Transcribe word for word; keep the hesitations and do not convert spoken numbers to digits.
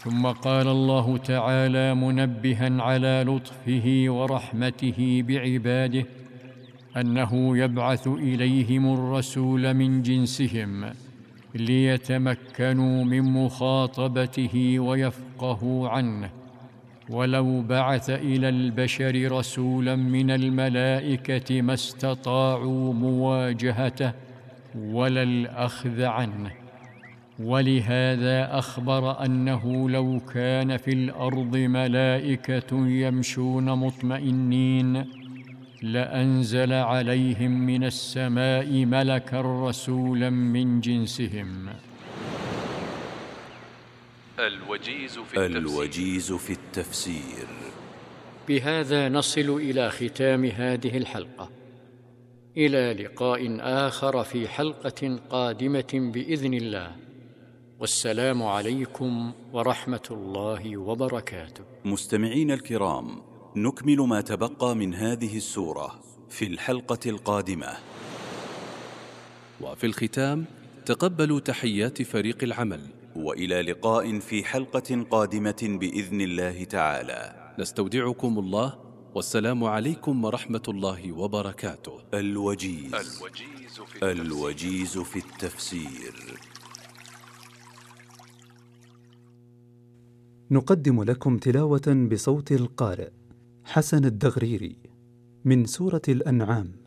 ثم قال الله تعالى منبها على لطفه ورحمته بعباده أنه يبعث إليهم الرسول من جنسهم ليتمكنوا من مخاطبته ويفقهوا عنه. ولو بعث إلى البشر رسولا من الملائكة ما استطاعوا مواجهته ولا الأخذ عنه. ولهذا أخبر أنه لو كان في الأرض ملائكة يمشون مطمئنين لأنزل عليهم من السماء ملكا رسولا من جنسهم. الوجيز في التفسير, الوجيز في التفسير. بهذا نصل إلى ختام هذه الحلقة. إلى لقاء آخر في حلقة قادمة بإذن الله، والسلام عليكم ورحمة الله وبركاته. مستمعين الكرام، نكمل ما تبقى من هذه السورة في الحلقة القادمة. وفي الختام تقبلوا تحيات فريق العمل، وإلى لقاء في حلقة قادمة بإذن الله تعالى. نستودعكم الله، والسلام عليكم ورحمة الله وبركاته. الوجيز, الوجيز في التفسير. الوجيز في التفسير. نقدم لكم تلاوة بصوت القارئ حسن الدغريري من سورة الأنعام.